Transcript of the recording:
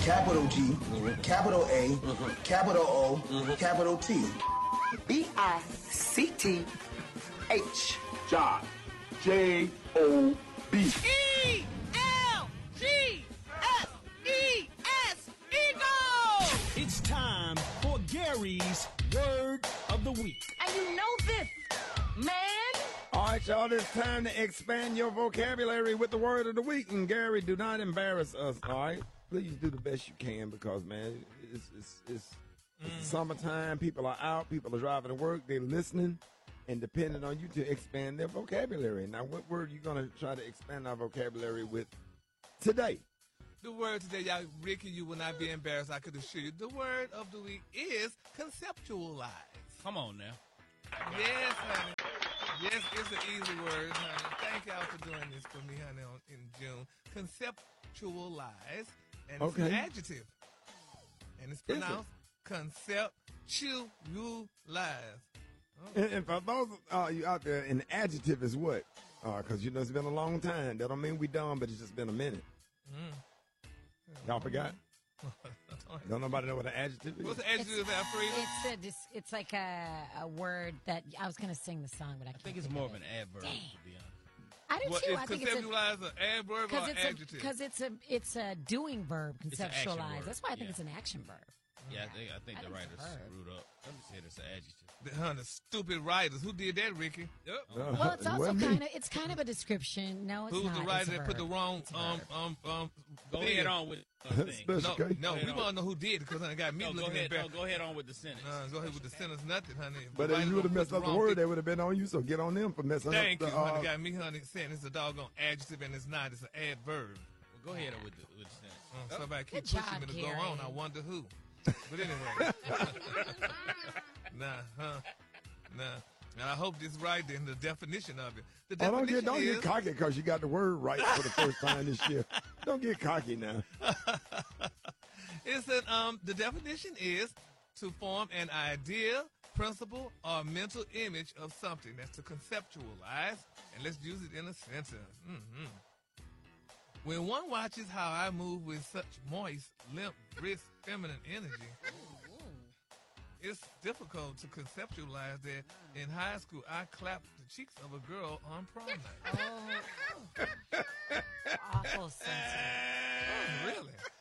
capital G, capital A, capital O, capital T. BICTH. Job. J-O-B. E-L-G-S-E-S. Eagle! It's time for Gary's Word of the Week. And you know this, man. All right, y'all, it's time to expand your vocabulary with the word of the week. And Gary, do not embarrass us, all right? Please do the best you can because, man, it's summertime. People are out. People are driving to work. They're listening and depending on you to expand their vocabulary. Now, what word are you going to try to expand our vocabulary with today? The word today, y'all, Ricky, you will not be embarrassed, I could assure you. The word of the week is conceptualize. Come on now. Yes, honey. Yes, it's an easy word, honey. Thank y'all for doing this for me, honey, in June. Conceptualize, and it's an adjective. And it's pronounced conceptualize. And for those you out there, an adjective is what? Because, you know, it's been a long time. That don't mean we done, but it's just been a minute. Y'all forgot? Don't nobody know what an adjective is? What's an adjective, Alfredo? It's like a word that I was going to sing the song, but I think it's more of an adverb, to be honest. I do too. I think conceptualize an adverb or an adjective? Because it's a doing verb, conceptualize. That's why I think it's an action verb. Yeah, I think the writers screwed up. Let me say it's an adjective. The stupid writers. Who did that, Ricky? Yep. Well, it's also kind of a description. No, it's Who's not. Who's the writer that put the wrong Go ahead on with the thing. No, we want to know who did because I got me looking at back. Go ahead on with the sentence. Go ahead with the sentence, nothing, honey. But if you would have messed up the word, they would have been on you, so get on them for messing Thank up you, honey. Got me, honey, saying it's a doggone adjective and it's not. It's an adverb. Well, go ahead with the sentence. Somebody keep pushing me to go on. I wonder who. But anyway. Nah. And I hope this is right then, the definition of it. The definition don't get cocky because you got the word right for the first time this year. Don't get cocky now. It's the definition is to form an idea, principle, or mental image of something. That's to conceptualize. And let's use it in a sentence. When one watches how I move with such moist, limp, brisk, feminine energy, it's difficult to conceptualize that in high school I clapped the cheeks of a girl on prom night. Awful sensitive. Really?